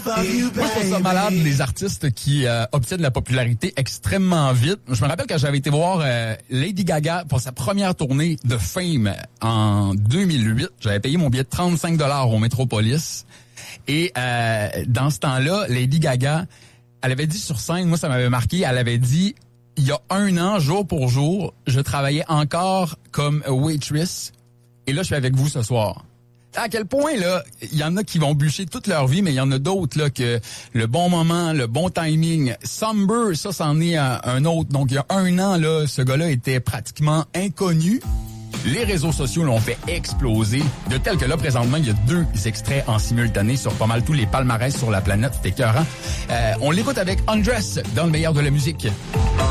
Moi, je trouve ça malade, les artistes qui obtiennent la popularité extrêmement vite. Je me rappelle quand j'avais été voir Lady Gaga pour sa première tournée de Fame en 2008. J'avais payé mon billet de 35$ au Metropolis. Et dans ce temps-là, Lady Gaga, elle avait dit sur scène, moi ça m'avait marqué, elle avait dit, il y a 1 an, jour pour jour, je travaillais encore comme waitress. Et là, je suis avec vous ce soir. À quel point, là, il y en a qui vont bûcher toute leur vie, mais il y en a d'autres, là, que le bon moment, le bon timing. Somber, ça, c'en est un autre. Donc, il y a 1 an, là, ce gars-là était pratiquement inconnu. Les réseaux sociaux l'ont fait exploser. De tel que là, présentement, il y a 2 extraits en simultané sur pas mal tous les palmarès sur la planète. C'est écœurant. On l'écoute avec Undress dans le meilleur de la musique.